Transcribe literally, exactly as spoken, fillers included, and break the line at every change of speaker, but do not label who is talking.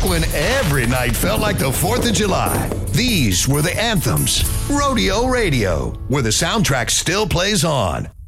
when every night felt like the fourth of July. These were the anthems. Rodeo Radio, where the soundtrack still plays on.